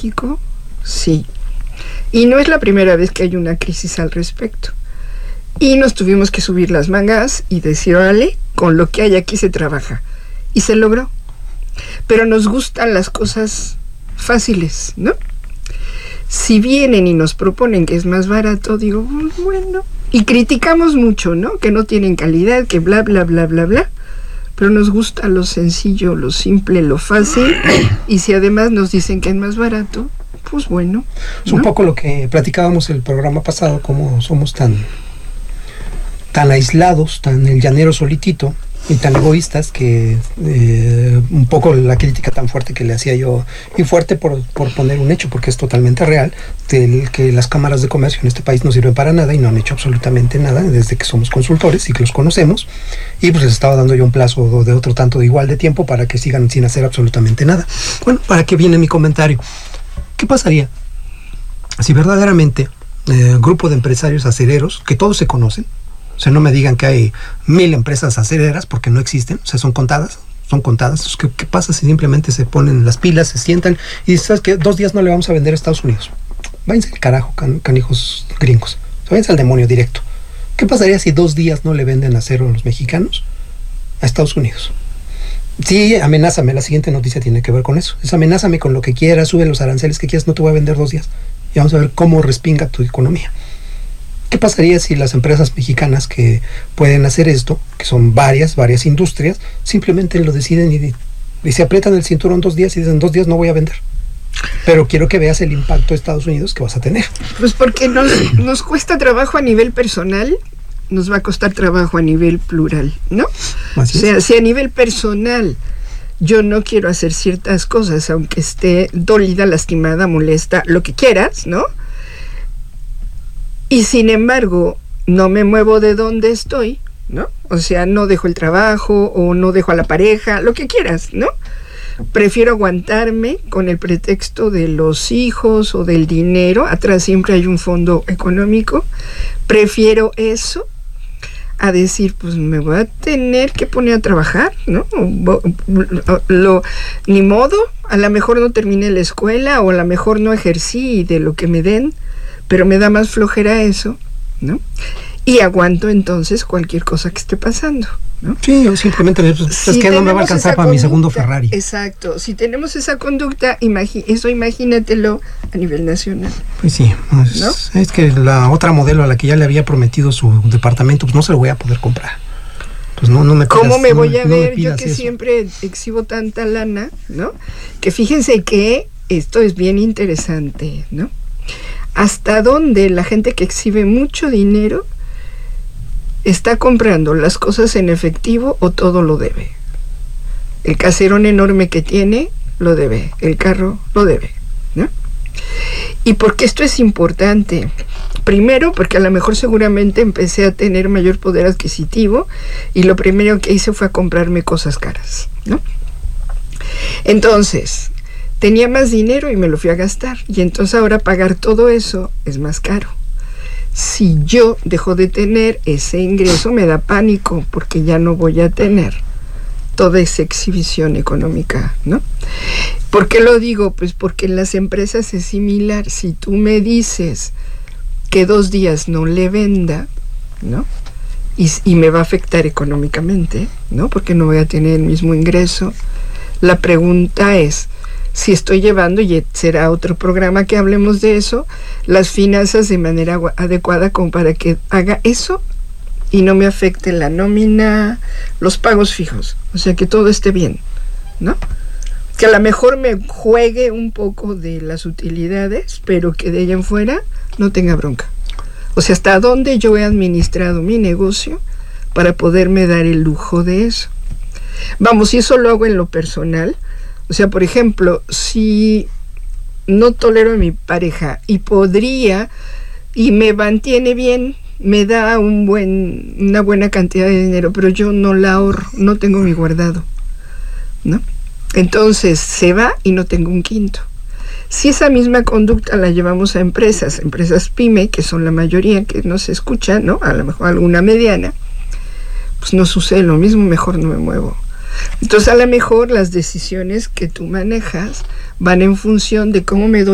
México? Sí. Y no es la primera vez que hay una crisis al respecto. Y nos tuvimos que subir las mangas y decir, órale, con lo que hay aquí se trabaja. Y se logró. Pero nos gustan las cosas fáciles, ¿no? Si vienen y nos proponen que es más barato, digo, bueno. Y criticamos mucho, ¿no? Que no tienen calidad, que bla, bla, bla, bla, bla. Pero nos gusta lo sencillo, lo simple, lo fácil. Y si además nos dicen que es más barato, pues bueno, ¿no? Es un poco lo que platicábamos el programa pasado, cómo somos tan aislados, tan el llanero solitito y tan egoístas, que un poco la crítica tan fuerte que le hacía yo, y fuerte por poner un hecho, porque es totalmente real, del que las cámaras de comercio en este país no sirven para nada y no han hecho absolutamente nada desde que somos consultores y que los conocemos, y pues les estaba dando yo un plazo de otro tanto de igual de tiempo para que sigan sin hacer absolutamente nada. Bueno, ¿para qué viene mi comentario? ¿Qué pasaría si verdaderamente grupo de empresarios acereros, que todos se conocen, o sea, no me digan que hay 1000 empresas acereras, porque no existen, o sea, son contadas. ¿Qué pasa si simplemente se ponen las pilas, se sientan y dicen, ¿sabes qué? 2 días no le vamos a vender a Estados Unidos. Váyanse al carajo, canijos gringos. Váyanse al demonio directo. ¿Qué pasaría si 2 días no le venden acero a los mexicanos a Estados Unidos? Sí, amenázame, la siguiente noticia tiene que ver con eso. Es amenázame con lo que quieras, sube los aranceles que quieras, no te voy a vender 2 días. Y vamos a ver cómo respinga tu economía. ¿Qué pasaría si las empresas mexicanas que pueden hacer esto, que son varias industrias, simplemente lo deciden y se aprietan el cinturón 2 días y dicen 2 días no voy a vender? Pero quiero que veas el impacto de Estados Unidos que vas a tener. Pues porque nos cuesta trabajo a nivel personal, nos va a costar trabajo a nivel plural, ¿no? Así o sea, es. Si a nivel personal yo no quiero hacer ciertas cosas, aunque esté dolida, lastimada, molesta, lo que quieras, ¿no? Y sin embargo, no me muevo de donde estoy, ¿no? O sea, no dejo el trabajo o no dejo a la pareja, lo que quieras, ¿no? Prefiero aguantarme con el pretexto de los hijos o del dinero. Atrás siempre hay un fondo económico. Prefiero eso a decir, pues me voy a tener que poner a trabajar, ¿no? Ni modo, a lo mejor no terminé la escuela o a lo mejor no ejercí de lo que me den, pero me da más flojera eso, ¿no? Y aguanto entonces cualquier cosa que esté pasando, ¿no? Sí, yo simplemente es que no me va a alcanzar para mi segundo Ferrari. Exacto, si tenemos esa conducta, eso imagínatelo a nivel nacional. Pues sí, ¿no? Es que la otra modelo a la que ya le había prometido su departamento, pues no se lo voy a poder comprar. Pues no me pidas, ¿cómo me voy a no ver? me Yo que eso. siempre exhibo tanta lana, ¿no? Que fíjense que esto es bien interesante, ¿no? Hasta dónde la gente que exhibe mucho dinero está comprando las cosas en efectivo o todo lo debe. El caserón enorme que tiene, lo debe. El carro, lo debe, ¿no? ¿Y por qué esto es importante? Primero, porque a lo mejor seguramente empecé a tener mayor poder adquisitivo y lo primero que hice fue a comprarme cosas caras, ¿no? Entonces, tenía más dinero y me lo fui a gastar. Y entonces ahora pagar todo eso es más caro. Si yo dejo de tener ese ingreso, me da pánico porque ya no voy a tener toda esa exhibición económica, ¿no? ¿Por qué lo digo? Pues porque en las empresas es similar. Si tú me dices que 2 días no le venda, ¿no? Y me va a afectar económicamente, ¿no? Porque no voy a tener el mismo ingreso. La pregunta es, si estoy llevando, y será otro programa que hablemos de eso, las finanzas de manera adecuada como para que haga eso y no me afecte la nómina, los pagos fijos, o sea, que todo esté bien, ¿no? Que a lo mejor me juegue un poco de las utilidades, pero que de allá en fuera no tenga bronca. O sea, hasta dónde yo he administrado mi negocio para poderme dar el lujo de eso. Vamos, si eso lo hago en lo personal, o sea, por ejemplo, si no tolero a mi pareja y podría, y me mantiene bien, me da una buena cantidad de dinero, pero yo no la ahorro, no tengo mi guardado, ¿no? Entonces se va y no tengo un quinto. Si esa misma conducta la llevamos a empresas pyme, que son la mayoría que nos escuchan, ¿no? A lo mejor alguna mediana, pues no sucede lo mismo, mejor no me muevo. Entonces a lo mejor las decisiones que tú manejas van en función de cómo me doy